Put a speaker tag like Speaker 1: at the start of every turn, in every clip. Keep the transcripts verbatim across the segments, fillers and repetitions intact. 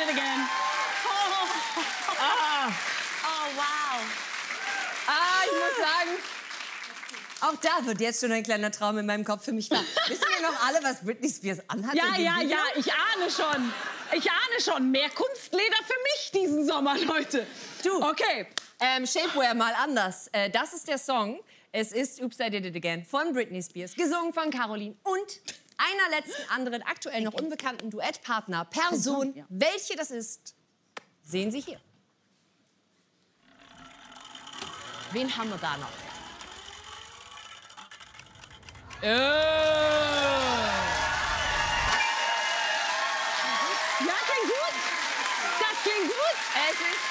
Speaker 1: it again.
Speaker 2: Oh, ah.
Speaker 3: Oh, wow.
Speaker 2: Ah, ich muss sagen, auch da wird jetzt schon ein kleiner Traum in meinem Kopf für mich wahr. Wissen wir noch alle, was Britney Spears anhat?
Speaker 1: Ja, ja, ja, ich ahne schon. Ich ahne schon. Mehr Kunstleder für mich diesen Sommer, Leute.
Speaker 2: Du.
Speaker 1: Okay.
Speaker 2: Ähm, Shapewear mal anders. Äh, das ist der Song. Es ist Oops, I Did It Again von Britney Spears, gesungen von Caroline und einer letzten anderen, aktuell noch unbekannten Duettpartner, Person.
Speaker 1: Ja.
Speaker 2: Welche das ist, sehen Sie hier. Wen haben wir da noch?
Speaker 1: Äh. Ja, klingt gut. Das klingt gut.
Speaker 2: Es ist...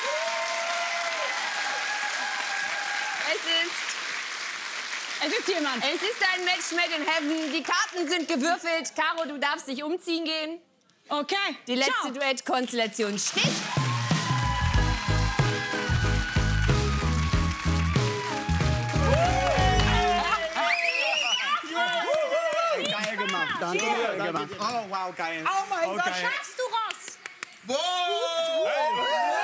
Speaker 2: Es ist...
Speaker 1: Es ist jemand.
Speaker 2: Es ist ein Match made in heaven. Die Karten sind gewürfelt. Caro, du darfst dich umziehen gehen.
Speaker 1: Okay.
Speaker 2: Die letzte
Speaker 1: Ciao.
Speaker 2: Duettkonstellation steht.
Speaker 4: Geil gemacht. Danke, geil gemacht. Oh, wow, geil.
Speaker 3: Oh mein
Speaker 4: Oh,
Speaker 3: Gott,
Speaker 4: geil.
Speaker 3: schaffst du, Ross?
Speaker 4: Wow.